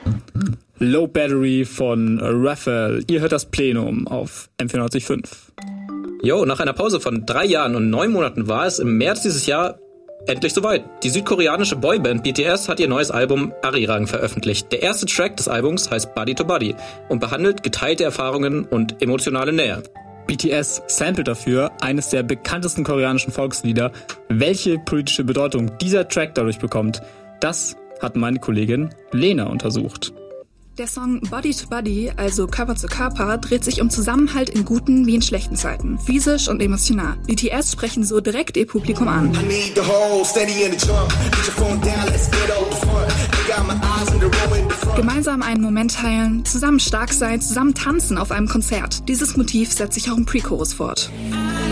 Low Battery von Raphael. Ihr hört das Plenum auf M94.5. Jo, nach einer Pause von 3 Jahren und 9 Monaten war es im März dieses Jahr endlich soweit. Die südkoreanische Boyband BTS hat ihr neues Album Arirang veröffentlicht. Der erste Track des Albums heißt Body to Body und behandelt geteilte Erfahrungen und emotionale Nähe. BTS samplet dafür eines der bekanntesten koreanischen Volkslieder. Welche politische Bedeutung dieser Track dadurch bekommt, das hat meine Kollegin Lena untersucht. Der Song Body to Body, also Körper zu Körper, dreht sich um Zusammenhalt in guten wie in schlechten Zeiten, physisch und emotional. BTS sprechen so direkt ihr Publikum an. Gemeinsam einen Moment teilen, zusammen stark sein, zusammen tanzen auf einem Konzert. Dieses Motiv setzt sich auch im Pre-Chorus fort.